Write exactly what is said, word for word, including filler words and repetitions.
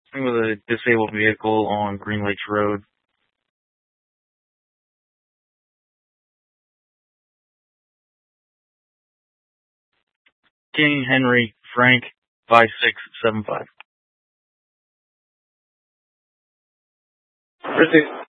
with a disabled vehicle on Green Lakes Road. King Henry Frank five six seven five. Proceed.